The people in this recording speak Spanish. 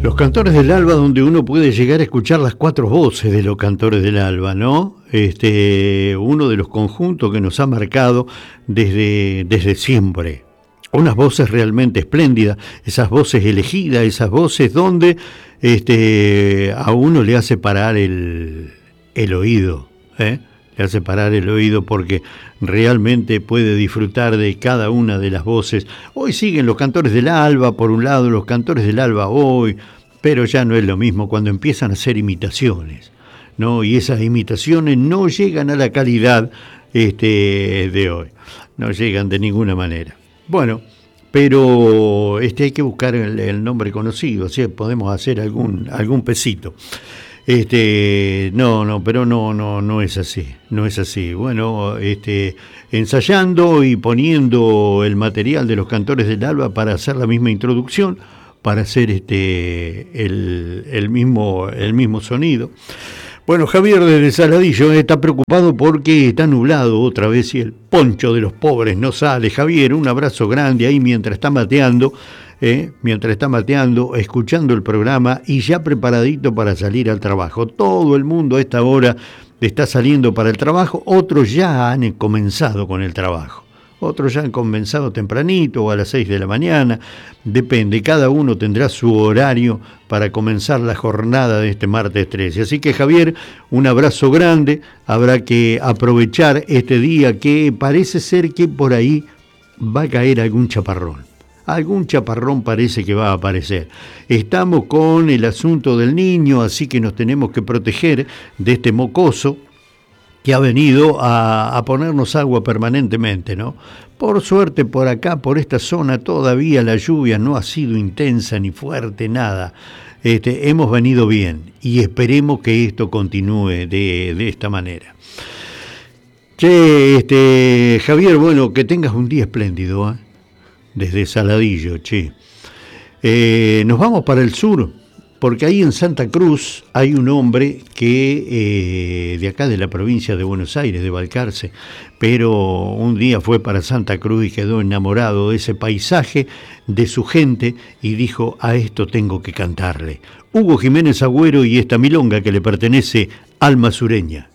Los Cantores del Alba, donde uno puede llegar a escuchar las cuatro voces de los Cantores del Alba, ¿no? Uno de los conjuntos que nos ha marcado desde siempre. Unas voces realmente espléndidas, esas voces elegidas, esas voces donde a uno le hace parar el oído, ¿eh? Le hace parar el oído porque realmente puede disfrutar de cada una de las voces. Hoy siguen los Cantores del Alba, por un lado, los Cantores del Alba hoy, pero ya no es lo mismo cuando empiezan a hacer imitaciones, ¿no? Y esas imitaciones no llegan a la calidad de hoy, no llegan de ninguna manera. Bueno, pero hay que buscar el nombre conocido, así podemos hacer algún pesito. Pero no es así, no es así. Bueno, ensayando y poniendo el material de los Cantores del Alba para hacer la misma introducción, para hacer el mismo sonido. Bueno, Javier desde Saladillo está preocupado porque está nublado otra vez y el poncho de los pobres no sale. Javier, un abrazo grande ahí mientras está mateando, escuchando el programa y ya preparadito para salir al trabajo. Todo el mundo a esta hora está saliendo para el trabajo, otros ya han comenzado con el trabajo. Otros ya han comenzado tempranito o a las 6 de la mañana, depende, cada uno tendrá su horario para comenzar la jornada de este martes 13. Así que Javier, un abrazo grande, habrá que aprovechar este día que parece ser que por ahí va a caer algún chaparrón. Algún chaparrón parece que va a aparecer. Estamos con el asunto del niño, así que nos tenemos que proteger de este mocoso que ha venido a ponernos agua permanentemente, ¿no? Por suerte, por acá, por esta zona, todavía la lluvia no ha sido intensa ni fuerte, nada. Hemos venido bien y esperemos que esto continúe de esta manera. Che, Javier, bueno, que tengas un día espléndido, ¿eh? Desde Saladillo, che. Nos vamos para el sur, porque ahí en Santa Cruz hay un hombre que de acá de la provincia de Buenos Aires, de Balcarce, pero un día fue para Santa Cruz y quedó enamorado de ese paisaje, de su gente, y dijo, a esto tengo que cantarle. Hugo Jiménez Agüero y esta milonga que le pertenece, Alma Sureña.